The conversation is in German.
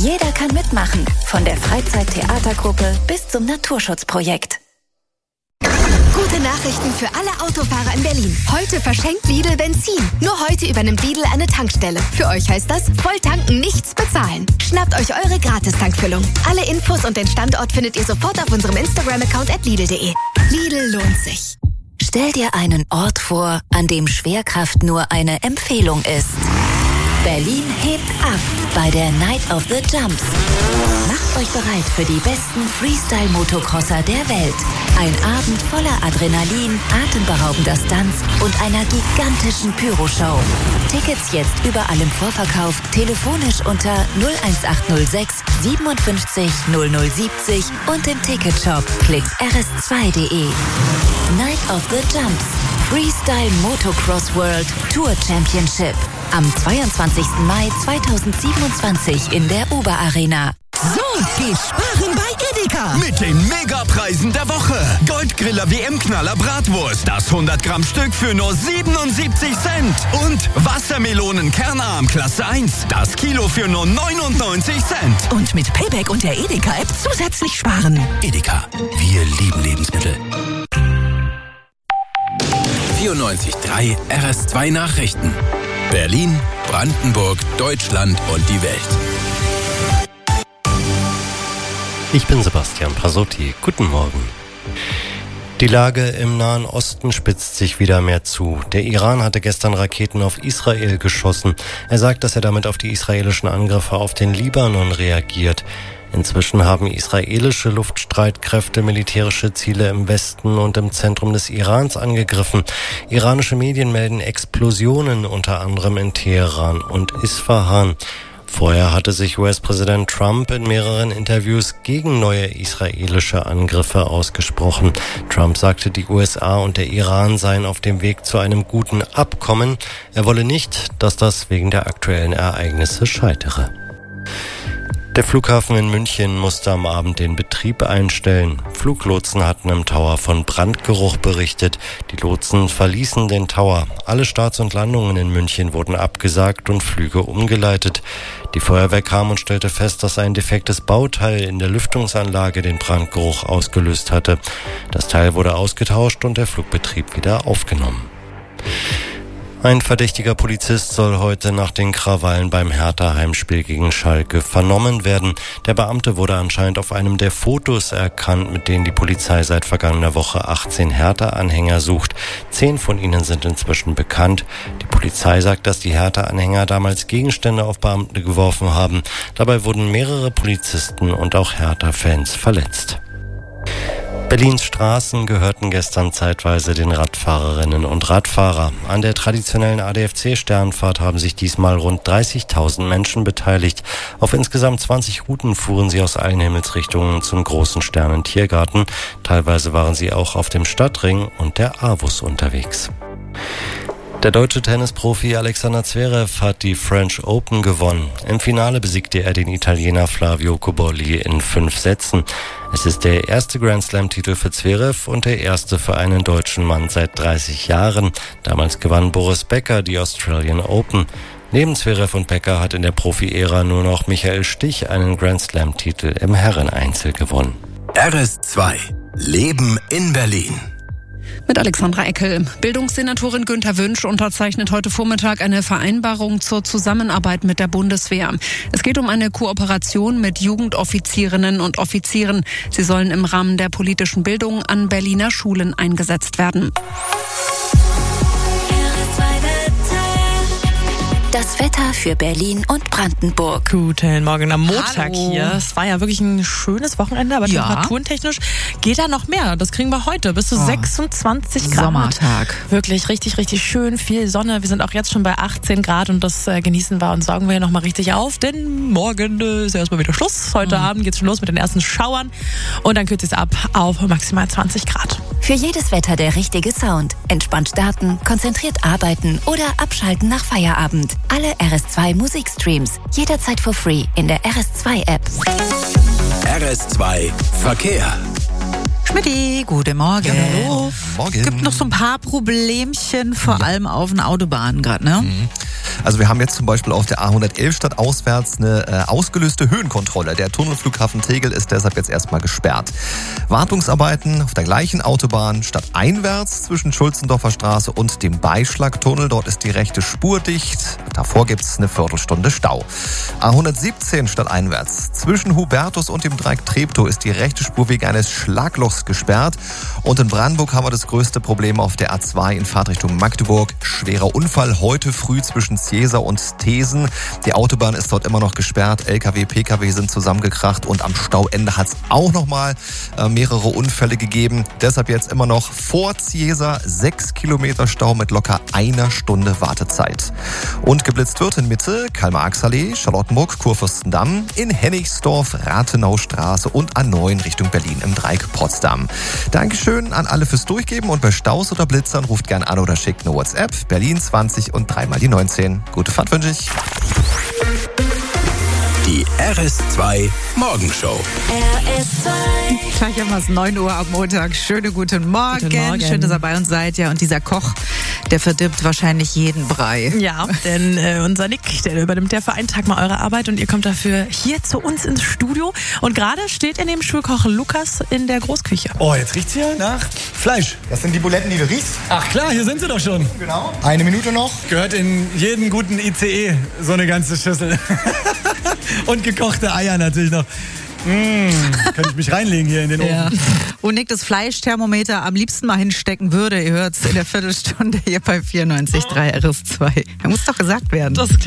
Jeder kann mitmachen, von der Freizeittheatergruppe bis zum Naturschutzprojekt. Gute Nachrichten für alle Autofahrer in Berlin. Heute verschenkt Lidl Benzin. Nur heute übernimmt Lidl eine Tankstelle. Für euch heißt das, voll tanken, nichts bezahlen. Schnappt euch eure Gratis-Tankfüllung. Alle Infos und den Standort findet ihr sofort auf unserem Instagram-Account @lidl.de. Lidl lohnt sich. Stell dir einen Ort vor, an dem Schwerkraft nur eine Empfehlung ist. Berlin hebt ab bei der Night of the Jumps. Macht euch bereit für die besten Freestyle-Motocrosser der Welt. Ein Abend voller Adrenalin, atemberaubender Stunts und einer gigantischen Pyroshow. Tickets jetzt überall im Vorverkauf, telefonisch unter 01806 57 0070 und im Ticketshop. Klickt rs2.de. Night of the Jumps. Freestyle Motocross World Tour Championship. Am 22. Mai 2027 in der Oberarena. So geht's sparen bei Edeka. Mit den Megapreisen der Woche. Goldgriller WM-Knaller Bratwurst. Das 100 Gramm Stück für nur 77 Cent. Und Wassermelonen Kernarm Klasse 1. Das Kilo für nur 99 Cent. Und mit Payback und der Edeka-App zusätzlich sparen. Edeka. Wir lieben Lebensmittel. 94.3 RS2 Nachrichten. Berlin, Brandenburg, Deutschland und die Welt. Ich bin Sebastian Prasotti. Guten Morgen. Die Lage im Nahen Osten spitzt sich wieder mehr zu. Der Iran hatte gestern Raketen auf Israel geschossen. Er sagt, dass er damit auf die israelischen Angriffe auf den Libanon reagiert. Inzwischen haben israelische Luftstreitkräfte militärische Ziele im Westen und im Zentrum des Irans angegriffen. Iranische Medien melden Explosionen, unter anderem in Teheran und Isfahan. Vorher hatte sich US-Präsident Trump in mehreren Interviews gegen neue israelische Angriffe ausgesprochen. Trump sagte, die USA und der Iran seien auf dem Weg zu einem guten Abkommen. Er wolle nicht, dass das wegen der aktuellen Ereignisse scheitere. Der Flughafen in München musste am Abend den Betrieb einstellen. Fluglotsen hatten im Tower von Brandgeruch berichtet. Die Lotsen verließen den Tower. Alle Starts und Landungen in München wurden abgesagt und Flüge umgeleitet. Die Feuerwehr kam und stellte fest, dass ein defektes Bauteil in der Lüftungsanlage den Brandgeruch ausgelöst hatte. Das Teil wurde ausgetauscht und der Flugbetrieb wieder aufgenommen. Ein verdächtiger Polizist soll heute nach den Krawallen beim Hertha-Heimspiel gegen Schalke vernommen werden. Der Beamte wurde anscheinend auf einem der Fotos erkannt, mit denen die Polizei seit vergangener Woche 18 Hertha-Anhänger sucht. 10 von ihnen sind inzwischen bekannt. Die Polizei sagt, dass die Hertha-Anhänger damals Gegenstände auf Beamte geworfen haben. Dabei wurden mehrere Polizisten und auch Hertha-Fans verletzt. Berlins Straßen gehörten gestern zeitweise den Radfahrerinnen und Radfahrern. An der traditionellen ADFC-Sternfahrt haben sich diesmal rund 30.000 Menschen beteiligt. Auf insgesamt 20 Routen fuhren sie aus allen Himmelsrichtungen zum großen Sternentiergarten. Teilweise waren sie auch auf dem Stadtring und der Avus unterwegs. Der deutsche Tennisprofi Alexander Zverev hat die French Open gewonnen. Im Finale besiegte er den Italiener Flavio Cobolli in 5 Sätzen. Es ist der erste Grand-Slam-Titel für Zverev und der erste für einen deutschen Mann seit 30 Jahren. Damals gewann Boris Becker die Australian Open. Neben Zverev und Becker hat in der Profi-Ära nur noch Michael Stich einen Grand-Slam-Titel im Herreneinzel gewonnen. RS2 Leben in Berlin. Mit Alexandra Eckel. Bildungssenatorin Günther Wünsch unterzeichnet heute Vormittag eine Vereinbarung zur Zusammenarbeit mit der Bundeswehr. Es geht um eine Kooperation mit Jugendoffizierinnen und Offizieren. Sie sollen im Rahmen der politischen Bildung an Berliner Schulen eingesetzt werden. Das Wetter für Berlin und Brandenburg. Guten Morgen am Montag hier. Es war ja wirklich ein schönes Wochenende, aber temperaturentechnisch geht da noch mehr. Das kriegen wir heute bis zu 26 Grad. Sommertag. Wirklich richtig, richtig schön. Viel Sonne. Wir sind auch jetzt schon bei 18 Grad und das genießen wir und sorgen wir noch mal richtig auf, denn morgen ist erstmal wieder Schluss. Heute Abend geht's schon los mit den ersten Schauern und dann kühlt es ab auf maximal 20 Grad. Für jedes Wetter der richtige Sound. Entspannt starten, konzentriert arbeiten oder abschalten nach Feierabend. Alle RS2 Musikstreams. Jederzeit for free in der RS2 App. RS2 Verkehr. Schmidti, guten Morgen. Ja, hallo. Morgen. Es gibt noch so ein paar Problemchen, vor allem auf den Autobahnen gerade, ne? Also wir haben jetzt zum Beispiel auf der A111 stadtauswärts eine ausgelöste Höhenkontrolle. Der Tunnelflughafen Tegel ist deshalb jetzt erstmal gesperrt. Wartungsarbeiten auf der gleichen Autobahn stadteinwärts zwischen Schulzendorfer Straße und dem Beischlagtunnel. Dort ist die rechte Spur dicht. Davor gibt es eine Viertelstunde Stau. A117 stadteinwärts zwischen Hubertus und dem Dreieck Treptow ist die rechte Spur wegen eines Schlaglochs gesperrt. Und in Brandenburg haben wir das größte Problem auf der A2 in Fahrtrichtung Magdeburg. Schwerer Unfall heute früh zwischen Ciesa und Thesen. Die Autobahn ist dort immer noch gesperrt. LKW, PKW sind zusammengekracht und am Stauende hat es auch nochmal mehrere Unfälle gegeben. Deshalb jetzt immer noch vor Ciesa 6 Kilometer Stau mit locker einer Stunde Wartezeit. Und geblitzt wird in Mitte, Karl-Marx-Allee, Charlottenburg, Kurfürstendamm, in Hennigsdorf, Rathenaustraße und A9 Richtung Berlin im Dreieck Potsdam. Dankeschön an alle fürs Durchgeben und bei Staus oder Blitzern ruft gern an oder schickt eine WhatsApp. Berlin 20 und 3 mal die 19. Gute Fahrt wünsche ich. Die RS2 Morgenshow. Gleich haben wir es 9 Uhr am Montag. Schönen guten Morgen. Guten Morgen. Schön, dass ihr bei uns seid. Ja, und dieser Koch, der verdirbt wahrscheinlich jeden Brei. Ja, denn unser Nick, der übernimmt ja für einen Tag mal eure Arbeit und ihr kommt dafür hier zu uns ins Studio. Und gerade steht er neben Schulkoch Lukas in der Großküche. Oh, jetzt riecht's hier nach Fleisch. Das sind die Buletten, die du riechst. Ach klar, hier sind sie doch schon. Genau. 1 Minute noch. Gehört in jeden guten ICE so eine ganze Schüssel. Und gekochte Eier natürlich noch. Könnte ich mich reinlegen hier in den Ofen. Ja. Und Nick das Fleischthermometer am liebsten mal hinstecken würde. Ihr hört's in der Viertelstunde hier bei 94.3 RS2. Da muss doch gesagt werden.